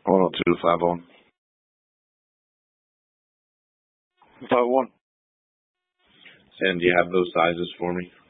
102 to 501. 501. And do you have those sizes for me?